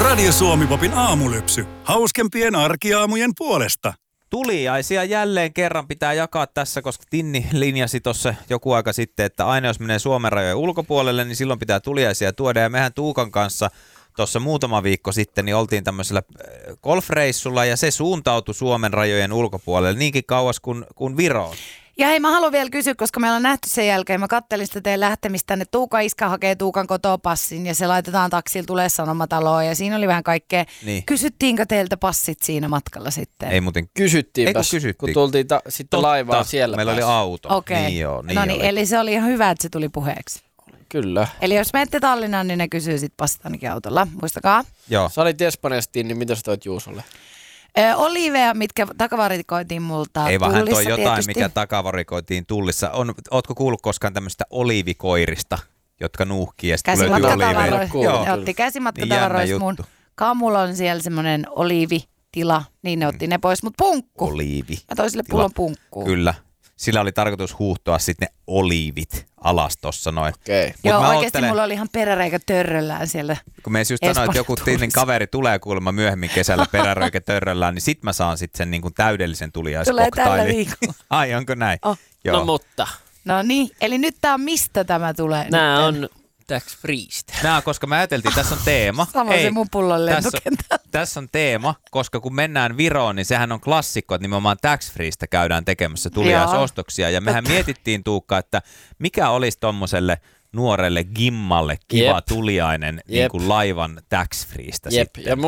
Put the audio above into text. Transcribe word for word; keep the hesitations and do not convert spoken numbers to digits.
Radio Suomi-popin aamulypsy. Hauskempien arkiaamujen puolesta. Tuliaisia jälleen kerran pitää jakaa tässä, koska Tinni linjasi tuossa joku aika sitten, että aina jos menee Suomen rajojen ulkopuolelle, niin silloin pitää tuliaisia tuoda. Ja mehän Tuukan kanssa tuossa muutama viikko sitten niin oltiin tämmöisellä golfreissulla ja se suuntautui Suomen rajojen ulkopuolelle niinkin kauas kuin, kuin Viroon. Ja hei, mä haluan vielä kysyä, koska meillä on nähty sen jälkeen, mä kattelin sitä teidän lähtemistä tänne. Tuuka iskä hakee Tuukan kotopassin ja se laitetaan taksilla tulee Sanomataloon ja siinä oli vähän kaikkea. Niin. Kysyttiinkö teiltä passit siinä matkalla sitten? Ei muuten. Kysyttiinpäs, Ei, kun, kun tultiin ta- sitten laivaan siellä. Meillä päässä. oli auto. Okei. Okay. Niin joo, niin no niin, eli se oli ihan hyvä, että se tuli puheeksi. Kyllä. Eli jos menette Tallinnaan, niin ne kysyy sit passit ainakin autolla. Muistakaa. Joo. Sä olit Espanjastiin, niin mitä sä toit Juusolle? Ö, oliveja, mitkä takavarikoitiin multa Ei vähän toi jotain, tietysti. mikä takavarikoitiin Tullissa. On, ootko kuullut koskaan tämmöistä oliivikoirista, jotka nuuhkii ja sitten löytyy oliiveja? Joo, ne otti käsimatkatavaroista niin mun. Kamulla on siellä semmoinen oliivitila, niin ne otti ne pois, mutta punkku. Oliivi. Mä toin sille pullon punkkuu. Kyllä. Sillä oli tarkoitus huuhtoa sitten ne oliivit alas tossa noin. Okei. Joo, oikeasti oottelen... mulla oli ihan peräreikä törröllään siellä. Kun me just sanoin, että joku Tinnin kaveri tulee kuulemma myöhemmin kesällä peräreikä törröllään, niin sit mä saan sitten sen niin kuin täydellisen tuliaiskoktailin. Tulee tällä viikolla. Ai, onko näin? Oh. No mutta. No niin, eli nyt tää on mistä tämä tulee? Nää on tax freestä. Nää, koska me ajateltiin, tässä on teema. Samoin se mun pullon tässä, lentokenttä. tässä on teema, koska kun mennään Viroon, niin sehän on klassikko, että nimenomaan tax freestä käydään tekemässä tuliaisostoksia. Ja mehän mietittiin, Tuukka, että mikä olisi tommoselle nuorelle gimmalle kiva Jep. tuliainen niin kuin laivan tax freestä Jep. sitten. Ja